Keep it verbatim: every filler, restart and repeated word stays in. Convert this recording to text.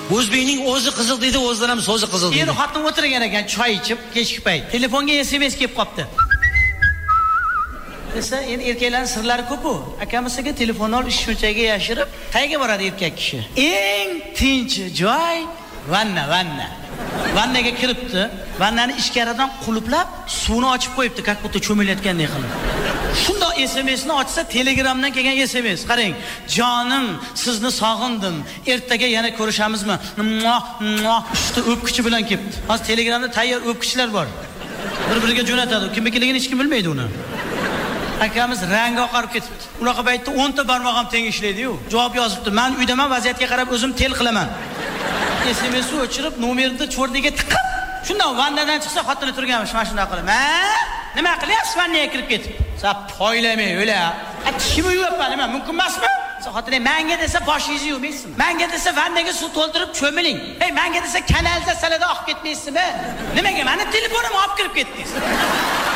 O'zbekning o'zi qiziq deydi, o'zidan ham so'zi qiziq deydi. Er xotin o'tirgan ekan, choy ichib, kechki payt. Telefonga S M S kelib qopti. Desa, endi erkaklarning sirlari ko'p-ku. Akamisiga telefon ol, ish shunchaga yashirib, qayerga boradi erkak kishi? Eng tinch joy vanna, vanna. Vannaga kiribdi. Vannani ichkaridan quluplab, suvni ochib qo'yibdi, как будто cho'milayotgandek qilib. Shunda S M S'ni ochsa, Telegramdan kelgan S M S. Qarang, jonim, sizni sog'indim. Ertaga yana ko'rishamizmi? Usti o'pkichi bilan kelibdi. Hozir Telegramda tayyor o'pkichilar bor. Bir-biriga jo'natadi. Kimnikiligini hech kim bilmaydi uni. Akamiz rangi oqarib ketibdi. Unaqa paytda o'n ta barmoq ham teng ishlaydi-yu. Javob yozibdi. Men uydaman, vaziyatga qarab o'zim tel qilaman. S M S'ni o'chirib, nomerni cho'rdiga tiqib, shundan vannadan chiqsa xotini turganmish, mana shunday qilib. "Ha? Nima qilyapsiz? Vannaga kirib ketib." "Sa poylamay, o'la. Kimni yuvapman, nima mumkin emasmi?" Sa xotini menga desa boshingizni yuvmaysizmi? Menga desa vannaga suv to'ldirib cho'miling. Ey, menga desa kanalda salada oqib ketmaysizmi? Nimaga meni telefonimni olib kirib ketdingiz?